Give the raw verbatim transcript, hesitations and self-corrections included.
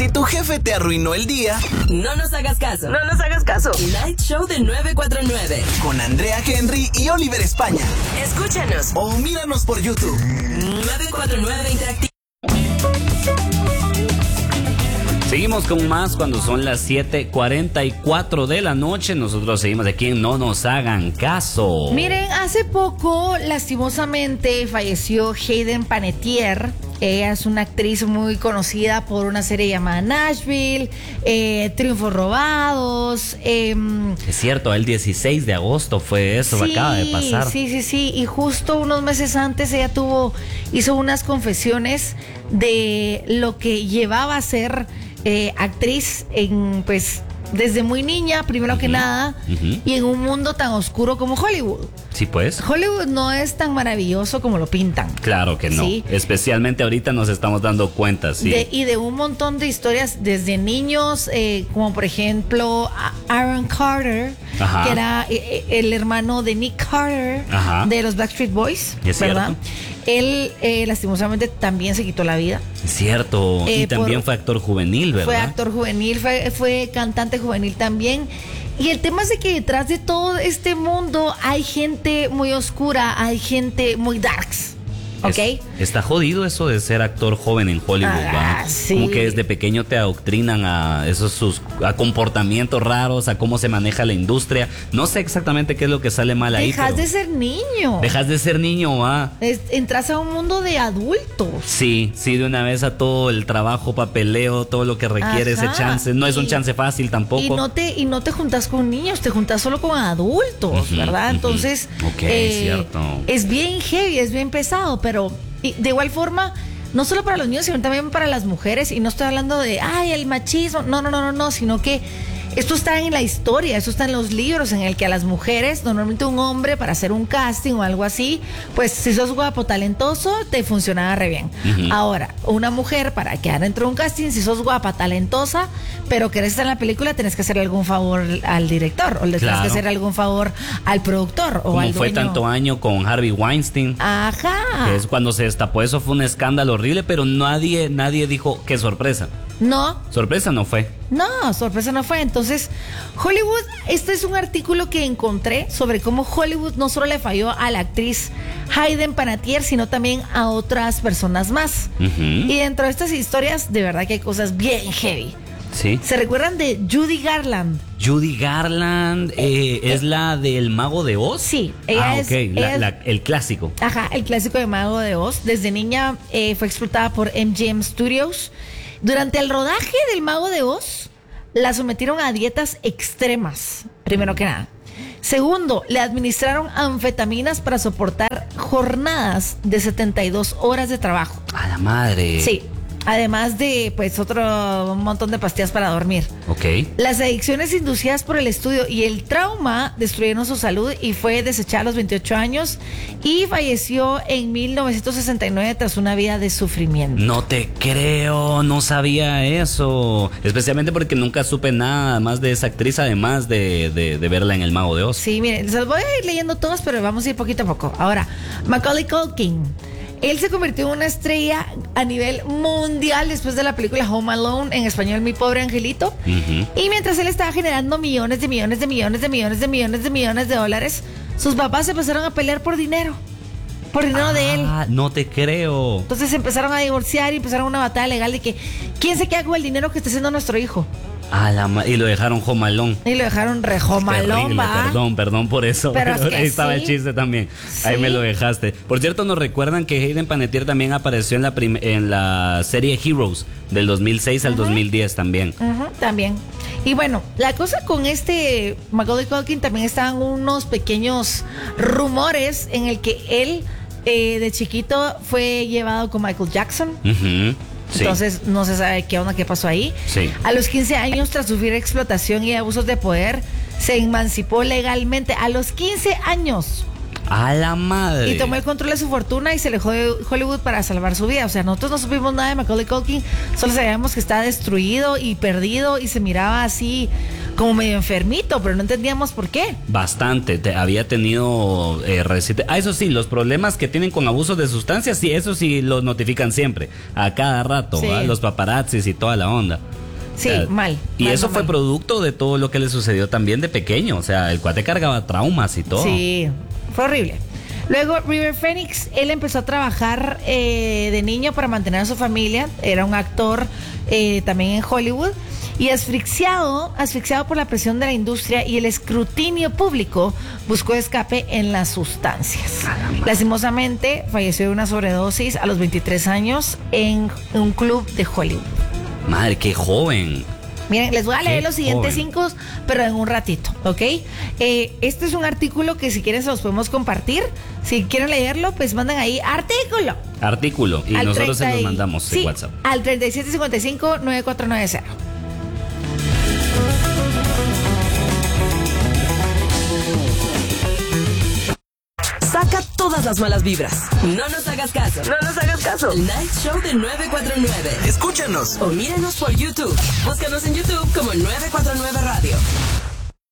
Si tu jefe te arruinó el día, no nos hagas caso. No nos hagas caso. Night Show de nueve cuatro nueve. Con Andrea Henry y Oliver España. Escúchanos. O míranos por YouTube. nueve cuatro nueve Interactivo. Seguimos con más cuando son las siete cuarenta y cuatro de la noche. Nosotros seguimos aquí en No Nos Hagan Caso. Miren, hace poco, lastimosamente, falleció Hayden Panettiere. Ella es una actriz muy conocida por una serie llamada Nashville, eh, Triunfos Robados. Eh, es cierto, el dieciséis de agosto fue eso, sí, acaba de pasar. Sí, sí, sí. Y justo unos meses antes ella tuvo, hizo unas confesiones de lo que llevaba a ser eh, actriz en, pues, desde muy niña, primero uh-huh, que nada, uh-huh. y en un mundo tan oscuro como Hollywood. Sí, pues. Hollywood no es tan maravilloso como lo pintan. Claro que no. ¿Sí? Especialmente ahorita nos estamos dando cuenta, sí. De, y de un montón de historias desde niños, eh, como por ejemplo Aaron Carter, ajá, que era eh, el hermano de Nick Carter, ajá, de los Backstreet Boys, ¿es ¿verdad? Cierto? Él eh, lastimosamente también se quitó la vida. Es cierto. Eh, y también por, fue actor juvenil, ¿verdad? Fue actor juvenil, fue, fue cantante juvenil también. Y el tema es de que detrás de todo este mundo hay gente muy oscura, hay gente muy darks. ¿Ok? Es, está jodido eso de ser actor joven en Hollywood, ah, ¿va? Sí. Como que desde pequeño te adoctrinan a esos sus a comportamientos raros, a cómo se maneja la industria. No sé exactamente qué es lo que sale mal ahí. Dejas de ser niño. Dejas de ser niño, ¿va? Es, entras a un mundo de adultos. Sí, sí, de una vez a todo el trabajo, papeleo, todo lo que requiere. Ajá, ese chance. No es y, un chance fácil tampoco. Y no te, y no te juntas con niños, te juntas solo con adultos, uh-huh, ¿verdad? Uh-huh. Entonces, ok, eh, cierto. Es bien heavy, es bien pesado, pero Pero de igual forma, no solo para los niños, sino también para las mujeres. Y no estoy hablando de, ay, el machismo. No, no, no, no, no, sino que esto está en la historia, esto está en los libros, en el que a las mujeres, normalmente un hombre para hacer un casting o algo así, pues si sos guapo, talentoso, te funcionaba re bien. Uh-huh. Ahora, una mujer para quedar dentro de un casting, si sos guapa, talentosa, pero querés estar en la película, tenés que hacer algún favor al director, o le claro. tenés que hacer algún favor al productor o Como al fue dueño. Tanto año con Harvey Weinstein. Ajá. Que es cuando se destapó eso, fue un escándalo horrible, pero nadie, nadie dijo qué sorpresa. No. Sorpresa no fue. No, sorpresa no fue. Entonces, Hollywood, este es un artículo que encontré sobre cómo Hollywood no solo le falló a la actriz Hayden Panettiere, sino también a otras personas más. Uh-huh. Y dentro de estas historias, de verdad que hay cosas bien heavy. Sí. ¿Se recuerdan de Judy Garland? Judy Garland eh, eh, es eh, la del Mago de Oz. Sí, ella ah, es, okay. la, ella es la, el clásico. Ajá, el clásico de Mago de Oz. Desde niña eh, fue explotada por M G M Studios. Durante el rodaje del Mago de Oz, la sometieron a dietas extremas, primero que nada. Segundo, le administraron anfetaminas para soportar jornadas de setenta y dos horas de trabajo. ¡A la madre! Sí. Además de, pues, otro montón de pastillas para dormir. Ok. Las adicciones inducidas por el estudio y el trauma destruyeron su salud y fue desechada a los veintiocho años y falleció en mil novecientos sesenta y nueve tras una vida de sufrimiento. No te creo, no sabía eso. Especialmente porque nunca supe nada más de esa actriz, además de, de, de verla en El Mago de Oz. Sí, miren, les voy a ir leyendo todos, pero vamos a ir poquito a poco. Ahora, Macaulay Culkin. Él se convirtió en una estrella a nivel mundial después de la película Home Alone, en español Mi Pobre Angelito. Uh-huh. Y mientras él estaba generando millones de millones de millones de millones de millones de millones de dólares, sus papás se empezaron a pelear por dinero. Por dinero ah, de él. No te creo. Entonces se empezaron a divorciar y empezaron una batalla legal de que ¿quién se queda con el dinero que está haciendo nuestro hijo? Ah, la ma- y lo dejaron jomalón. Y lo dejaron re jomalón, va. Perdón, perdón por eso. Pero es que ahí estaba sí. el chiste también. Sí. Ahí me lo dejaste. Por cierto, nos recuerdan que Hayden Panettiere también apareció en la prim- en la serie Heroes del dos mil seis uh-huh. al dos mil diez también. Uh-huh, también. Y bueno, la cosa con este Macaulay Culkin también estaban unos pequeños rumores en el que él eh, de chiquito fue llevado con Michael Jackson. Uh-huh. Sí. Entonces no se sabe qué onda, qué pasó ahí. Sí. A los quince años, tras sufrir explotación y abusos de poder, se emancipó legalmente. A los quince años. A la madre. Y tomó el control de su fortuna y se alejó de Hollywood para salvar su vida. O sea, nosotros no supimos nada de Macaulay Culkin, solo sabíamos que estaba destruido y perdido y se miraba así como medio enfermito, pero no entendíamos por qué. Bastante, te, había tenido eh, reciente. Ah, eso sí, los problemas que tienen con abuso de sustancias, sí, eso sí los notifican siempre, a cada rato, Sí. ¿va? Los paparazzis y toda la onda. Sí, O sea, mal. Y mal, eso mal, fue mal. producto de todo lo que le sucedió también de pequeño. O sea, el cuate cargaba traumas y todo. Sí, fue horrible. Luego River Phoenix, él empezó a trabajar eh, de niño para mantener a su familia. Era un actor eh, también en Hollywood. Y asfixiado, asfixiado por la presión de la industria y el escrutinio público, buscó escape en las sustancias. Lastimosamente, falleció de una sobredosis a los veintitrés años en un club de Hollywood. Madre, qué joven. Miren, les voy a leer Qué los siguientes joven. cinco, pero en un ratito, ¿ok? Eh, este es un artículo que si quieren se los podemos compartir. Si quieren leerlo, pues mandan ahí artículo. Artículo. Y Al nosotros se treinta los y- mandamos sí, en WhatsApp. al treinta y siete cincuenta y cinco, noventa y cuatro noventa. Saca todas las malas vibras. No nos hagas caso. No nos hagas caso. El Night Show de nueve cuatro nueve. Escúchanos. O míranos por YouTube. Búscanos en YouTube como nueve cuatro nueve Radio.